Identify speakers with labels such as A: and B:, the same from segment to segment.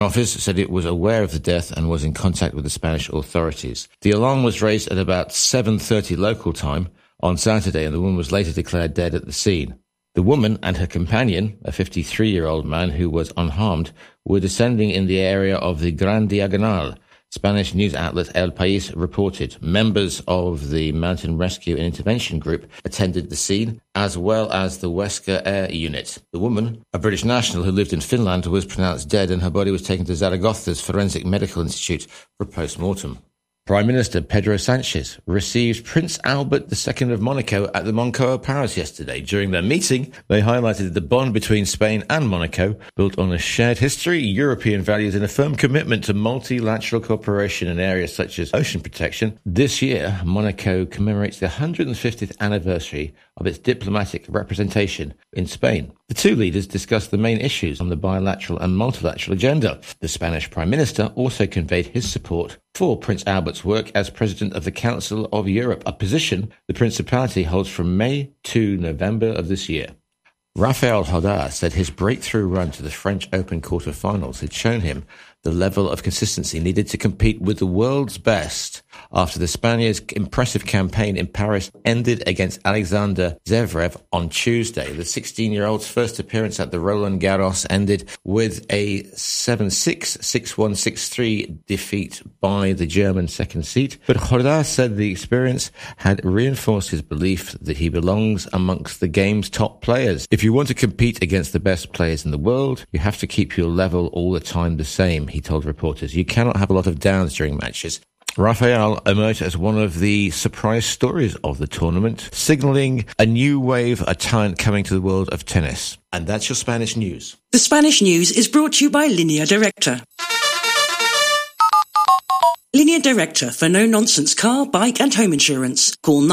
A: office said it was aware of the death and was in contact with the Spanish authorities. The alarm was raised at about 7:30 local time on Saturday, and the woman was later declared dead at the scene. The woman and her companion, a 53-year-old man who was unharmed, were descending in the area of the Gran Diagonal. Spanish news outlet El País reported members of the Mountain Rescue and Intervention Group attended the scene, as well as the Huesca Air Unit. The woman, a British national who lived in Finland, was pronounced dead and her body was taken to Zaragoza's Forensic Medical Institute for post-mortem. Prime Minister Pedro Sánchez received Prince Albert II of Monaco at the Moncloa Palace yesterday. During their meeting, they highlighted the bond between Spain and Monaco, built on a shared history, European values, and a firm commitment to multilateral cooperation in areas such as ocean protection. This year, Monaco commemorates the 150th anniversary of its diplomatic representation in Spain. The two leaders discussed the main issues on the bilateral and multilateral agenda. The Spanish Prime Minister also conveyed his support for Prince Albert's work as President of the Council of Europe, a position the Principality holds from May to November of this year. Rafael Nadal said his breakthrough run to the French Open quarter-finals had shown him the level of consistency needed to compete with the world's best after the Spaniard's impressive campaign in Paris ended against Alexander Zverev on Tuesday. The 16-year-old's first appearance at the Roland Garros ended with a 7-6, 6-1, 6-3 defeat by the German second seed. But Nadal said the experience had reinforced his belief that he belongs amongst the game's top players. If you want to compete against the best players in the world, you have to keep your level all the time the same, he told reporters. You cannot have a lot of downs during matches. Rafael emerged as one of the surprise stories of the tournament, signalling a new wave of talent coming to the world of tennis. And that's your Spanish news.
B: The Spanish news is brought to you by Línea Directa. Línea Directa for no-nonsense car, bike and home insurance. Call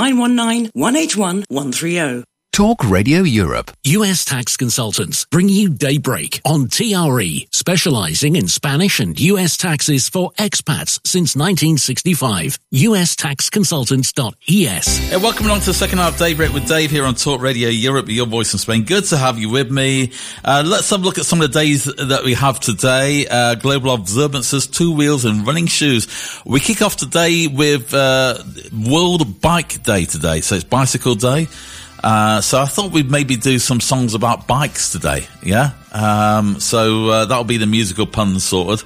B: 919-181-130.
C: Talk Radio Europe.
D: US Tax Consultants bring you Daybreak on TRE, specializing in Spanish and US taxes for expats since 1965. USTaxConsultants.es.
E: Hey, welcome along to the second half of Daybreak with Dave here on Talk Radio Europe, your voice in Spain. Good to have you with me. Let's have a look at some of the days that we have today. Global observances, two wheels and running shoes. We kick off today with World Bike Day today, so it's Bicycle Day. So I thought we'd maybe do some songs about bikes today, yeah? So that'll be the musical puns sorted.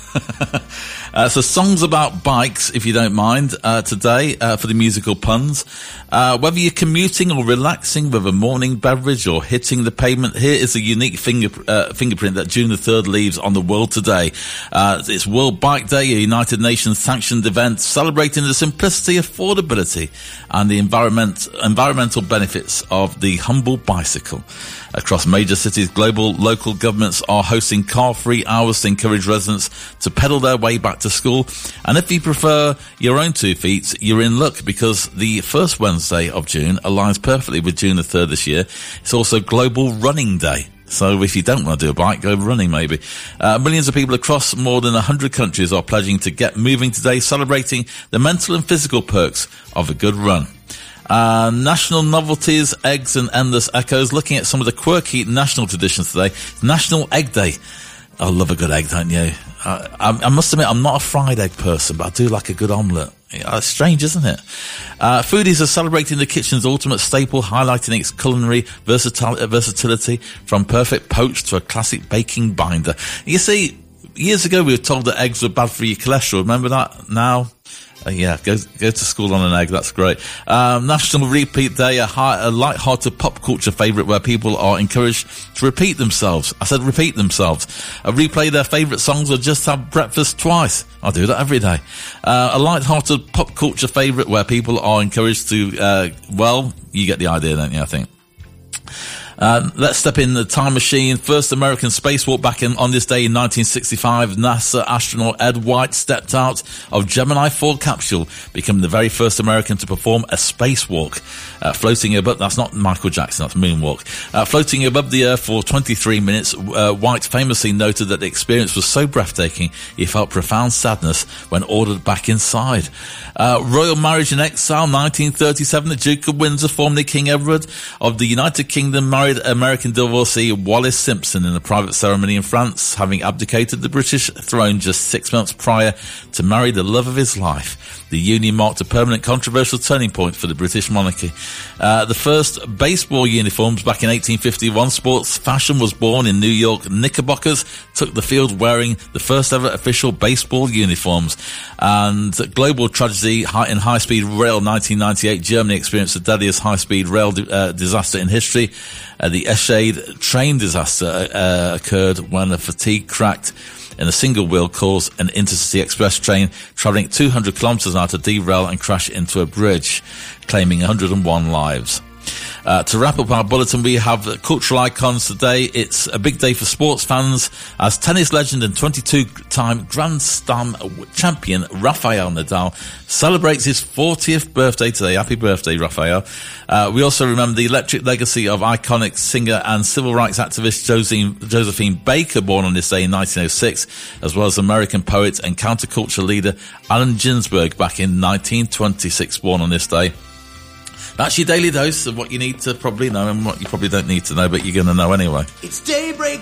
E: So songs about bikes, if you don't mind, today, for the musical puns. Whether you're commuting or relaxing with a morning beverage or hitting the pavement, here is a unique fingerprint that June the 3rd leaves on the world today. It's World Bike Day, a United Nations sanctioned event celebrating the simplicity, affordability, and the environmental benefits of the humble bicycle. Across major cities, global local governments are hosting car-free hours to encourage residents to pedal their way back to school. And if you prefer your own 2 feet, you're in luck because the first Wednesday of June aligns perfectly with June the 3rd this year. It's also Global Running Day. So if you don't want to do a bike, go running maybe. Millions of people across more than 100 countries are pledging to get moving today, celebrating the mental and physical perks of a good run. National novelties, eggs and endless echoes. Looking at some of the quirky national traditions today. National Egg Day. I love a good egg, don't you? I must admit, I'm not a fried egg person, but I do like a good omelette. It's strange, isn't it? Foodies are celebrating the kitchen's ultimate staple, highlighting its culinary versatility, from perfect poached to a classic baking binder. You see, years ago we were told that eggs were bad for your cholesterol. Remember that? Now, yeah, go to school on an egg. That's great. National Repeat Day, a light-hearted pop culture favourite where people are encouraged to repeat themselves. I said repeat themselves. Replay their favourite songs or just have breakfast twice. I do that every day. A light-hearted pop culture favourite where people are encouraged to, well, you get the idea, don't you, I think. Let's step in the time machine. First American spacewalk back on this day in 1965. NASA astronaut Ed White stepped out of Gemini 4 capsule, becoming the very first American to perform a spacewalk. Floating above, that's not Michael Jackson, that's moonwalk. Floating above the Earth for 23 minutes, White famously noted that the experience was so breathtaking, he felt profound sadness when ordered back inside. Royal marriage in exile, 1937. The Duke of Windsor, formerly King Edward of the United Kingdom, married married American divorcee Wallis Simpson in a private ceremony in France, having abdicated the British throne just 6 months prior to marry the love of his life. The union marked a permanent controversial turning point for the British monarchy. The first baseball uniforms back in 1851, sports fashion was born in New York. Knickerbockers took the field wearing the first ever official baseball uniforms. And global tragedy in high-speed rail 1998, Germany experienced the deadliest high-speed rail disaster in history. The Eschede train disaster occurred when a fatigue cracked in a single wheel caused an intercity express train travelling 200 kilometres an hour to derail and crash into a bridge, claiming 101 lives. To wrap up our bulletin, we have cultural icons today. It's a big day for sports fans as tennis legend and 22-time Grand Slam champion Rafael Nadal celebrates his 40th birthday today. Happy birthday, Rafael. We also remember the electric legacy of iconic singer and civil rights activist Josephine Baker, born on this day in 1906, as well as American poet and counterculture leader Allen Ginsberg back in 1926, born on this day. That's your daily dose of what you need to probably know and what you probably don't need to know, but you're going to know anyway.
F: It's daybreak